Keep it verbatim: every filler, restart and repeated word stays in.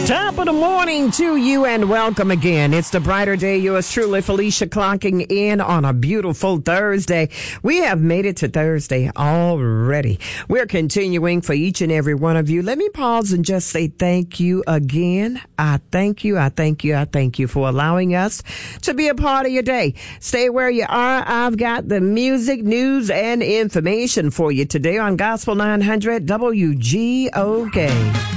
Top of the morning to you and welcome again. It's the brighter day. Yours truly, Felicia, clocking in on a beautiful Thursday. We have made it to Thursday already. We're continuing for each and every one of you. Let me pause and just say thank you again. I thank you. I thank you. I thank you for allowing us to be a part of your day. Stay where you are. I've got the music, news, and information for you today on Gospel nine hundred W G O K.